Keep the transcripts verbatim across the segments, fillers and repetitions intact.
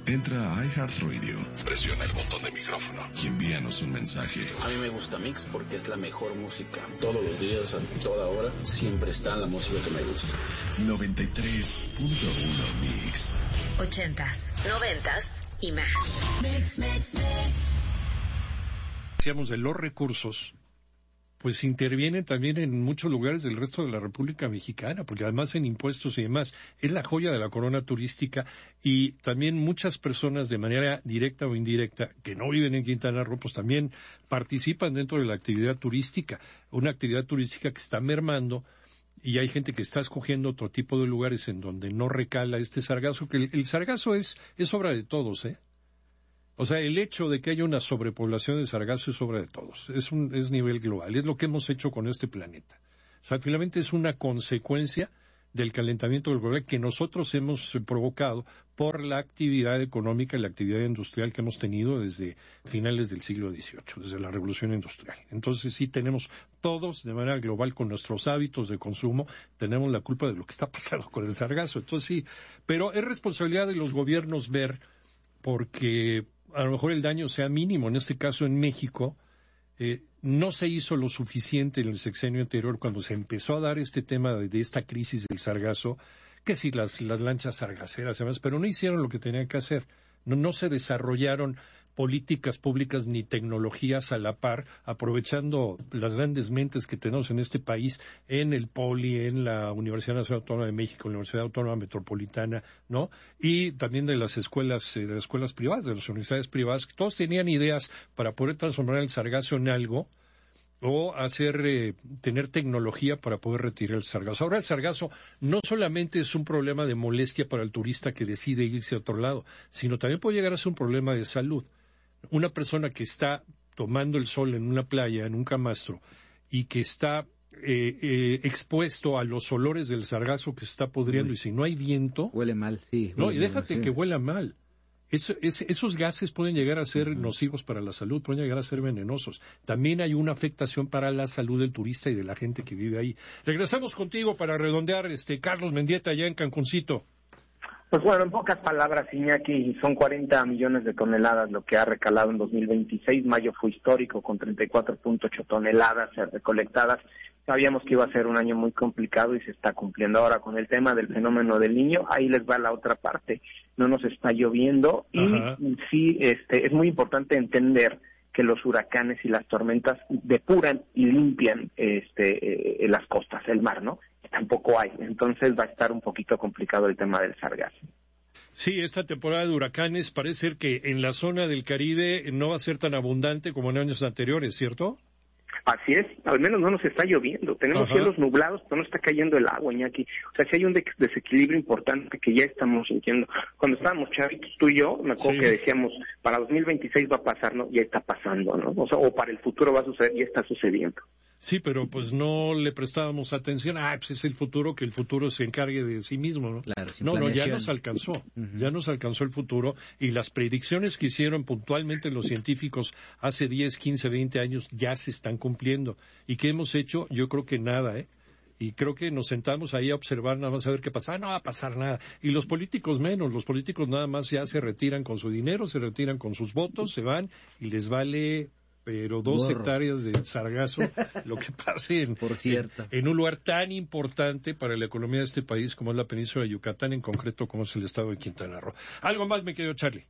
Entra a iHeartRadio, presiona el botón de micrófono y envíanos un mensaje. A mí me gusta Mix porque es la mejor música. Todos los días, a toda hora, siempre está la música que me gusta. noventa y tres punto uno Mix. Ochentas, noventas y más. Mix, mix, mix. Decíamos de los recursos, pues intervienen también en muchos lugares del resto de la República Mexicana, porque además en impuestos y demás, es la joya de la corona turística, y también muchas personas de manera directa o indirecta, que no viven en Quintana Roo, pues también participan dentro de la actividad turística, una actividad turística que está mermando, y hay gente que está escogiendo otro tipo de lugares en donde no recala este sargazo, que el, el sargazo es, es obra de todos, ¿eh? O sea, el hecho de que haya una sobrepoblación de sargazo es obra de todos, es un es nivel global, es lo que hemos hecho con este planeta. O sea, finalmente es una consecuencia del calentamiento global que nosotros hemos provocado por la actividad económica y la actividad industrial que hemos tenido desde finales del siglo dieciocho, desde la revolución industrial. Entonces sí tenemos todos, de manera global, con nuestros hábitos de consumo, tenemos la culpa de lo que está pasando con el sargazo. Entonces sí, pero es responsabilidad de los gobiernos ver, porque a lo mejor el daño sea mínimo. En este caso, en México, eh, no se hizo lo suficiente en el sexenio anterior cuando se empezó a dar este tema de, de esta crisis del sargazo, que sí, las, las lanchas sargaceras, además, pero no hicieron lo que tenían que hacer. No, no se desarrollaron políticas públicas ni tecnologías a la par, aprovechando las grandes mentes que tenemos en este país, en el Poli, en la Universidad Nacional Autónoma de México, la Universidad Autónoma Metropolitana, ¿no? Y también de las escuelas, eh, de las escuelas privadas, de las universidades privadas, que todos tenían ideas para poder transformar el sargazo en algo, o hacer, eh, tener tecnología para poder retirar el sargazo. Ahora el sargazo no solamente es un problema de molestia para el turista que decide irse a otro lado, sino también puede llegar a ser un problema de salud. Una persona que está tomando el sol en una playa, en un camastro, y que está eh, eh, expuesto a los olores del sargazo que se está pudriendo, y si no hay viento... Huele mal, sí. No, y mal, déjate sí. que huela mal. Es, es, esos gases pueden llegar a ser uh-huh. nocivos para la salud, pueden llegar a ser venenosos. También hay una afectación para la salud del turista y de la gente que vive ahí. Regresamos contigo para redondear, este Carlos Mendieta, allá en Cancuncito. Pues bueno, en pocas palabras, Iñaki, son cuarenta millones de toneladas lo que ha recalado en dos mil veintiséis. Mayo fue histórico con treinta y cuatro punto ocho toneladas recolectadas. Sabíamos que iba a ser un año muy complicado y se está cumpliendo ahora con el tema del fenómeno del Niño. Ahí les va la otra parte. No nos está lloviendo y Ajá. sí, este, es muy importante entender que los huracanes y las tormentas depuran y limpian este, eh, las costas, el mar, ¿no? Tampoco hay, entonces va a estar un poquito complicado el tema del sargazo. Sí, esta temporada de huracanes parece ser que en la zona del Caribe no va a ser tan abundante como en años anteriores, ¿cierto? Así es, al menos no nos está lloviendo, tenemos Ajá. cielos nublados, pero no está cayendo el agua, Iñaki. O sea, sí hay un de- desequilibrio importante que ya estamos sintiendo. Cuando estábamos chavitos, tú y yo, me acuerdo sí. que decíamos, para dos mil veintiséis va a pasar, ¿no? Ya está pasando, ¿no? O sea, o para el futuro va a suceder, ya está sucediendo. Sí, pero pues no le prestábamos atención. Ah, pues es el futuro, que el futuro se encargue de sí mismo, ¿no? Claro, sin no, planeación. no, ya nos alcanzó. Uh-huh. Ya nos alcanzó el futuro. Y las predicciones que hicieron puntualmente los científicos hace diez, quince, veinte años ya se están cumpliendo. ¿Y qué hemos hecho? Yo creo que nada, ¿eh? Y creo que nos sentamos ahí a observar nada más a ver qué pasa. Ah, no va a pasar nada. Y los políticos menos. Los políticos nada más ya se retiran con su dinero, se retiran con sus votos, se van y les vale... pero dos Borro. hectáreas de sargazo, lo que pase en, Por cierto. en, en un lugar tan importante para la economía de este país como es la península de Yucatán, en concreto como es el estado de Quintana Roo. ¿Algo más, me querido Charlie?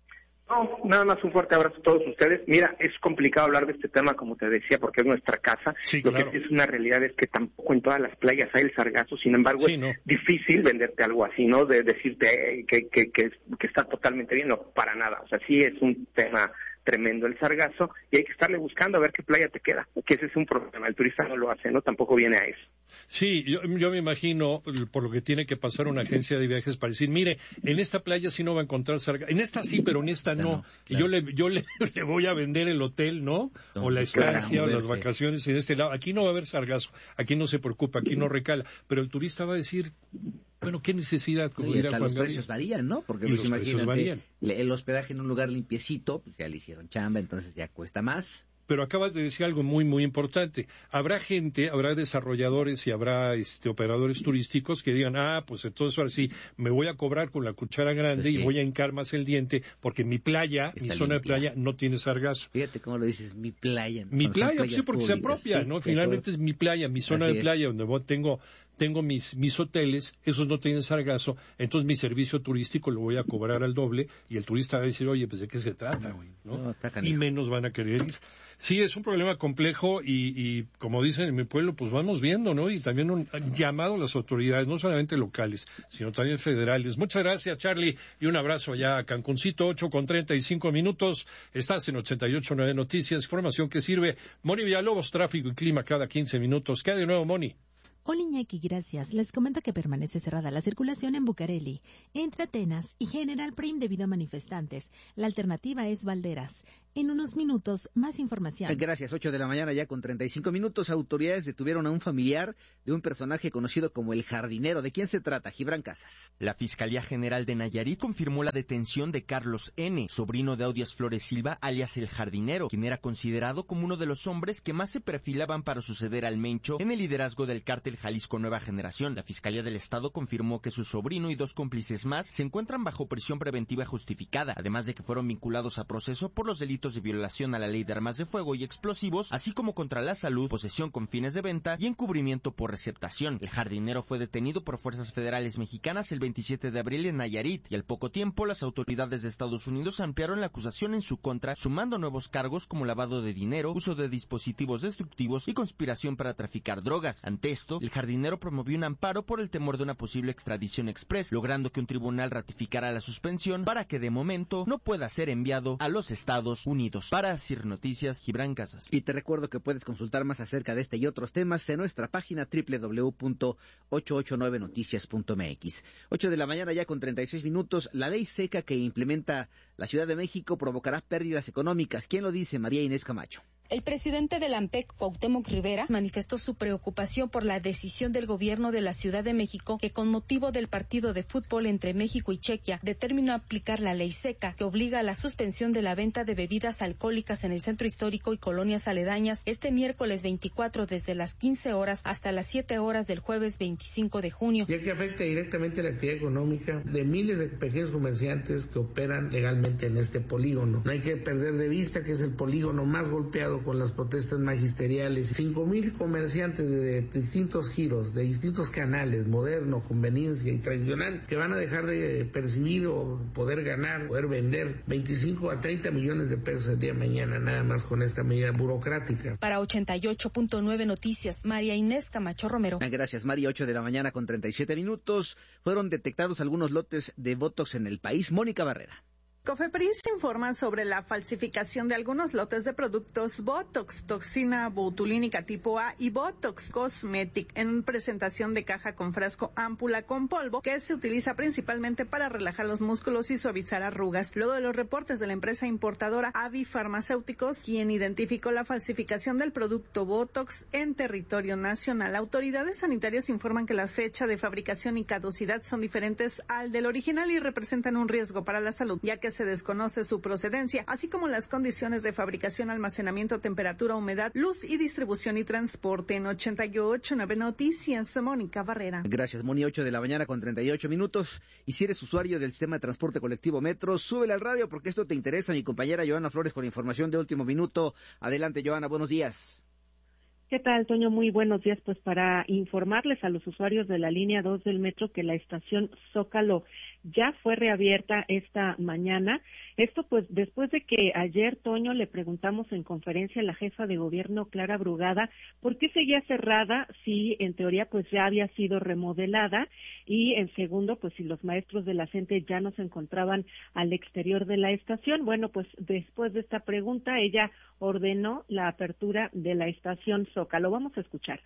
No, nada más un fuerte abrazo a todos ustedes. Mira, es complicado hablar de este tema, como te decía, porque es nuestra casa. Sí, Lo claro. que sí es una realidad es que tampoco en todas las playas hay el sargazo, sin embargo Sí, es no. difícil venderte algo así, ¿no? De decirte eh, que, que, que, que está totalmente bien, no, para nada. O sea, sí es un tema tremendo el sargazo y hay que estarle buscando a ver qué playa te queda, que ese es un problema. El turista no lo hace, ¿no? Tampoco viene a eso. Sí, yo, yo me imagino por lo que tiene que pasar una agencia de viajes para decir, mire, en esta playa sí no va a encontrar sargazo, en esta sí, pero en esta no. Claro, Y claro. yo le yo le, le voy a vender el hotel, ¿no? O la estancia, claro, o las vacaciones en este lado. Aquí no va a haber sargazo, aquí no se preocupa, aquí no recala. Pero el turista va a decir, bueno, ¿qué necesidad? Como Sí, dirá hasta Juan los Gabriel. precios varían, ¿no? Porque Y pues los precios imagínate, varían. le- el hospedaje en un lugar limpiecito, pues ya le hicieron chamba, entonces ya cuesta más. Pero acabas de decir algo muy, muy importante. Habrá gente, habrá desarrolladores y habrá este, operadores turísticos que digan, ah, pues entonces ahora sí, me voy a cobrar con la cuchara grande pues sí. y voy a hincar más el diente porque mi playa, Está mi zona limpia. de playa no tiene sargazo. Fíjate cómo lo dices, mi playa. Mi playa, pues sí, porque públicas, se apropia, sí, ¿no? Finalmente es mi playa, mi zona Así de playa, es. donde voy, tengo... tengo mis mis hoteles, esos no tienen sargazo, entonces mi servicio turístico lo voy a cobrar al doble y el turista va a decir, oye, pues ¿de qué se trata, güey? ¿no? No, y menos van a querer ir. Sí, es un problema complejo y, y como dicen en mi pueblo, pues vamos viendo, ¿no? Y también un llamado a las autoridades, no solamente locales, sino también federales. Muchas gracias, Charlie, y un abrazo allá a Cancuncito, ocho con treinta y cinco minutos. Estás en ochenta y ocho punto nueve Noticias, información que sirve. Moni Villalobos, tráfico y clima cada quince minutos. ¿Qué hay de nuevo, Moni? Hola Iñaki, gracias. Les comento que permanece cerrada la circulación en Bucareli, entre Atenas y General Prim debido a manifestantes. La alternativa es Valderas. En unos minutos, más información. Gracias, ocho de la mañana ya con treinta y cinco minutos. Autoridades detuvieron a un familiar de un personaje conocido como el Jardinero. ¿De quién se trata? Gibran Casas. La Fiscalía General de Nayarit confirmó la detención de Carlos N., sobrino de Audias Flores Silva, alias el Jardinero, quien era considerado como uno de los hombres que más se perfilaban para suceder al Mencho en el liderazgo del cártel Jalisco Nueva Generación. La Fiscalía del Estado confirmó que su sobrino y dos cómplices más se encuentran bajo prisión preventiva justificada, además de que fueron vinculados a proceso por los delitos de violación a la ley de armas de fuego y explosivos, así como contra la salud, posesión con fines de venta y encubrimiento por receptación. El Jardinero fue detenido por fuerzas federales mexicanas el veintisiete de abril en Nayarit y al poco tiempo las autoridades de Estados Unidos ampliaron la acusación en su contra, sumando nuevos cargos como lavado de dinero, uso de dispositivos destructivos y conspiración para traficar drogas. Ante esto, el Jardinero promovió un amparo por el temor de una posible extradición express, logrando que un tribunal ratificara la suspensión para que de momento no pueda ser enviado a los Estados Unidos. Para Sir Noticias, Gibran Casas. Y te recuerdo que puedes consultar más acerca de este y otros temas en nuestra página doble u doble u doble u punto ochocientos ochenta y nueve noticias punto m x. ocho de la mañana ya con treinta y seis minutos. La ley seca que implementa la Ciudad de México provocará pérdidas económicas. ¿Quién lo dice? María Inés Camacho. El presidente de la AMPEC, Cuauhtémoc Rivera, manifestó su preocupación por la decisión del gobierno de la Ciudad de México que con motivo del partido de fútbol entre México y Chequia determinó aplicar la ley seca que obliga a la suspensión de la venta de bebidas alcohólicas en el centro histórico y colonias aledañas este miércoles veinticuatro desde las quince horas hasta las siete horas del jueves veinticinco de junio. Ya que afecta directamente la actividad económica de miles de pequeños comerciantes que operan legalmente en este polígono. No hay que perder de vista que es el polígono más golpeado con las protestas magisteriales. Cinco mil comerciantes de distintos giros, de distintos canales, moderno, conveniencia y tradicional, que van a dejar de percibir o poder ganar, poder vender veinticinco a treinta millones de pesos el día de mañana, nada más con esta medida burocrática. Para ochenta y ocho punto nueve Noticias, María Inés Camacho Romero. Gracias, María. ocho de la mañana con treinta y siete minutos. Fueron detectados algunos lotes de Botox en el país. Mónica Barrera. Cofepris informa sobre la falsificación de algunos lotes de productos Botox, toxina botulínica tipo A y Botox Cosmetic en presentación de caja con frasco ámpula con polvo que se utiliza principalmente para relajar los músculos y suavizar arrugas. Luego de los reportes de la empresa importadora Avi Farmacéuticos, quien identificó la falsificación del producto Botox en territorio nacional, autoridades sanitarias informan que la fecha de fabricación y caducidad son diferentes al del original y representan un riesgo para la salud, ya que se desconoce su procedencia, así como las condiciones de fabricación, almacenamiento, temperatura, humedad, luz y distribución y transporte. En ochenta y ocho punto nueve Noticias, Mónica Barrera. Gracias, Moni. ocho de la mañana con treinta y ocho minutos. Y si eres usuario del sistema de transporte colectivo Metro, súbele al radio porque esto te interesa. Mi compañera Joana Flores con información de último minuto. Adelante, Joana, buenos días. ¿Qué tal, Toño? Muy buenos días. Pues para informarles a los usuarios de la línea dos del metro que la estación Zócalo ya fue reabierta esta mañana. Esto pues después de que ayer, Toño, le preguntamos en conferencia a la jefa de gobierno, Clara Brugada, por qué seguía cerrada si en teoría pues ya había sido remodelada, y en segundo, pues si los maestros de la CENTE ya no se encontraban al exterior de la estación. Bueno, pues después de esta pregunta ella ordenó la apertura de la estación Zócalo. Vamos a escuchar.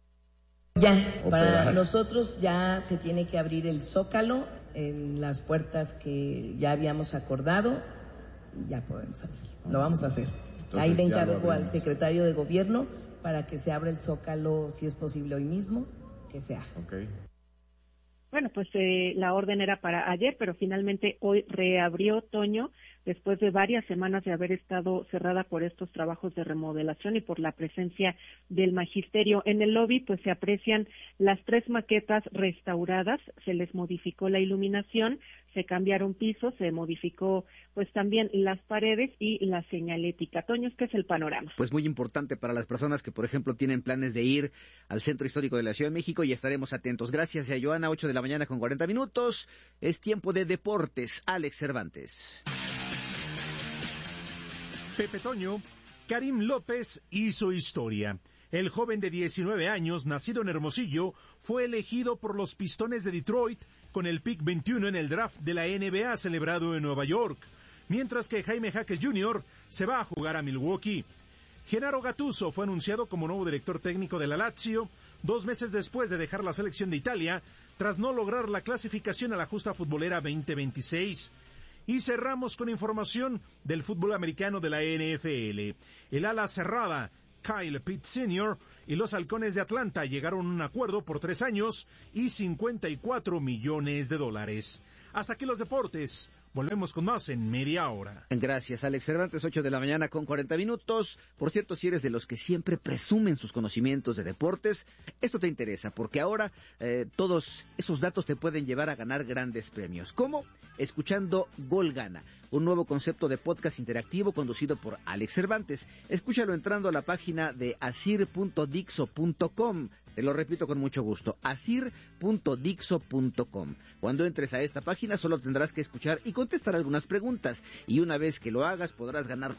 Ya, para nosotros ya se tiene que abrir el Zócalo en las puertas que ya habíamos acordado y ya podemos abrir. Lo vamos a hacer. Entonces, ahí le encargo al secretario de gobierno para que se abra el Zócalo, si es posible hoy mismo, que se haga. Okay. Bueno, pues eh, la orden era para ayer, pero finalmente hoy reabrió, Toño, después de varias semanas de haber estado cerrada por estos trabajos de remodelación y por la presencia del magisterio. En el lobby, pues se aprecian las tres maquetas restauradas, se les modificó la iluminación, se cambiaron pisos, se modificó pues también las paredes y la señalética. Toño, este es el panorama. Pues muy importante para las personas que, por ejemplo, tienen planes de ir al Centro Histórico de la Ciudad de México, y estaremos atentos. Gracias a Joana, ocho de la mañana con cuarenta minutos. Es tiempo de deportes. Alex Cervantes. Pepe Toño, Karim López hizo historia. El joven de diecinueve años, nacido en Hermosillo, fue elegido por los Pistones de Detroit con el pick veintiuno en el draft de la N B A celebrado en Nueva York, mientras que Jaime Jaquez junior se va a jugar a Milwaukee. Gennaro Gattuso fue anunciado como nuevo director técnico de la Lazio dos meses después de dejar la selección de Italia tras no lograr la clasificación a la justa futbolera veinte veintiséis. Y cerramos con información del fútbol americano de la N F L. El ala cerrada Kyle Pitts senior y los Halcones de Atlanta llegaron a un acuerdo por tres años y cincuenta y cuatro millones de dólares. Hasta aquí los deportes. Volvemos con más en media hora. Gracias, Alex Cervantes, ocho de la mañana con cuarenta minutos. Por cierto, si eres de los que siempre presumen sus conocimientos de deportes, esto te interesa, porque ahora eh, todos esos datos te pueden llevar a ganar grandes premios. ¿Cómo? Escuchando Gol Gana, un nuevo concepto de podcast interactivo conducido por Alex Cervantes. Escúchalo entrando a la página de asir punto dixo punto com. Te lo repito con mucho gusto, asir punto dixo punto com. Cuando entres a esta página solo tendrás que escuchar y contestar algunas preguntas, y una vez que lo hagas podrás ganar